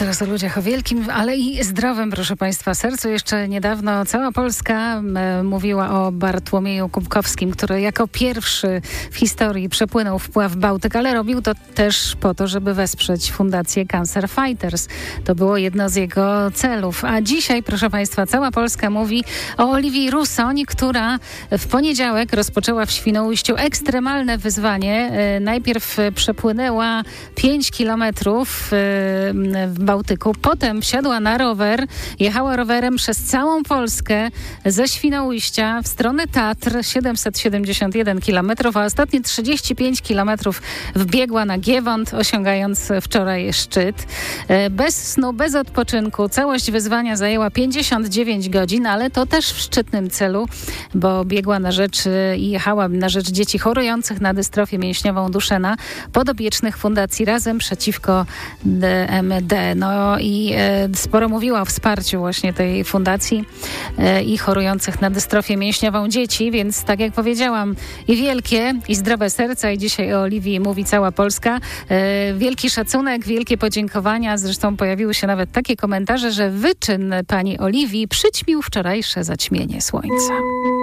teraz o ludziach o wielkim, ale i zdrowym, proszę Państwa, sercu. Jeszcze niedawno cała Polska mówiła o Bartłomieju Kubkowskim, który jako pierwszy w historii przepłynął wpław Bałtyk, ale robił to też po to, żeby wesprzeć Fundację Cancer Fighters. To było jedno z jego celów. A dzisiaj, proszę Państwa, cała Polska mówi o Oliwii Rusoń, która w poniedziałek rozpoczęła w Świnoujściu ekstremalne wyzwanie. Najpierw przepłynęła 5 kilometrów w Bałtyku. Potem wsiadła na rower, jechała rowerem przez całą Polskę ze Świnoujścia w stronę Tatr, 771 kilometrów, a ostatnie 35 kilometrów wbiegła na Giewont, osiągając wczoraj szczyt. Bez snu, bez odpoczynku. Całość wyzwania zajęła 59 godzin, ale to też w szczytnym celu, bo biegła na rzecz i jechała na rzecz dzieci chorujących na dystrofię mięśniową Duchenne, podopiecznych Fundacji Razem Przeciwko DMD. No i sporo mówiła o wsparciu właśnie tej fundacji i chorujących na dystrofię mięśniową dzieci, więc tak jak powiedziałam, i wielkie, i zdrowe serca, i dzisiaj o Oliwii mówi cała Polska. Wielki szacunek, wielkie podziękowania. Zresztą pojawiły się nawet takie komentarze, że wyczyn pani Oliwii przyćmił wczorajsze zaćmienie słońca.